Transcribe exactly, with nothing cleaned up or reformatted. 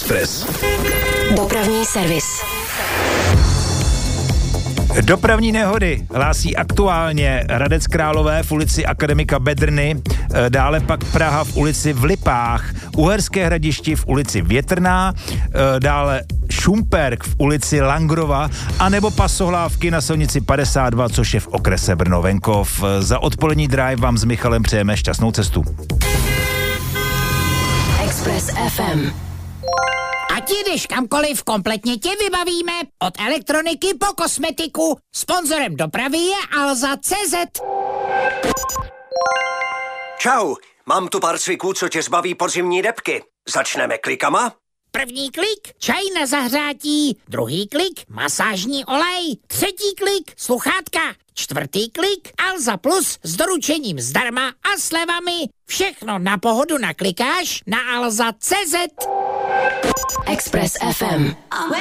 Express. Dopravní servis. Dopravní nehody hlásí aktuálně Hradec Králové v ulici Akademika Bedrny, dále pak Praha v ulici v Lipách, Uherské Hradišti v ulici Větrná, dále Šumperk v ulici Langrova a nebo Pasohlávky na silnici padesát dva, což je v okrese Brno-Venkov. Za odpolední drive vám s Michalem přejeme šťastnou cestu. Express F M. Ať jdeš kamkoliv, kompletně tě vybavíme. Od elektroniky po kosmetiku. Sponzorem dopravy je Alza tečka cé zet. Čau, mám tu pár cviků, co tě zbaví podzimní debky. Začneme klikama? První klik, čaj na zahřátí. Druhý klik, masážní olej. Třetí klik, sluchátka. Čtvrtý klik, Alza Plus s doručením zdarma a slevami. Všechno na pohodu naklikáš na alza tečka cé zet. Express F M.